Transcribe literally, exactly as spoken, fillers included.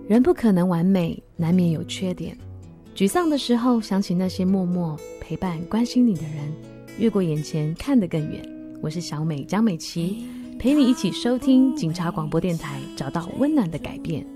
人不可能完美，难免有缺点。沮丧的时候，想起那些默默陪伴关心你的人，越过眼前看得更远。我是小美江美琪，陪你一起收听警察广播电台，找到温暖的改变。